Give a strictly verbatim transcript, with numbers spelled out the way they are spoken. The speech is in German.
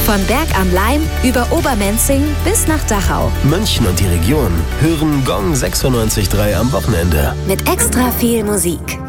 Von Berg am Laim über Obermenzing bis nach Dachau. München und die Region hören Gong sechsundneunzig Komma drei am Wochenende. Mit extra viel Musik.